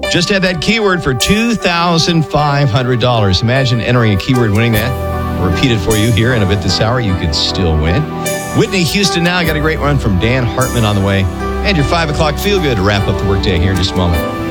Just had that keyword for $2,500. Imagine entering a keyword, winning that. I'll repeat it for you here in a bit this hour. You could still win. Whitney Houston now. Got a great one from Dan Hartman on the way. And your 5 o'clock feel good to wrap up the workday here in just a moment.